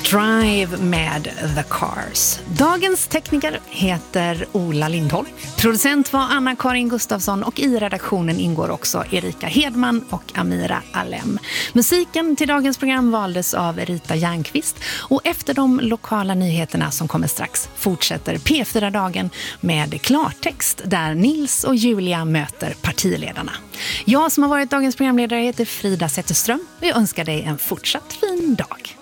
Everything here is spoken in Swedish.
Drive med The Cars. Dagens tekniker heter Ola Lindholm. Producent var Anna-Karin Gustafsson och i redaktionen ingår också Erika Hedman och Amira Alem. Musiken till dagens program valdes av Rita Järnqvist och efter de lokala nyheterna som kommer strax fortsätter P4-dagen med klartext där Nils och Julia möter partiledarna. Jag som har varit dagens programledare heter Frida Zetterström och jag önskar dig en fortsatt fin dag.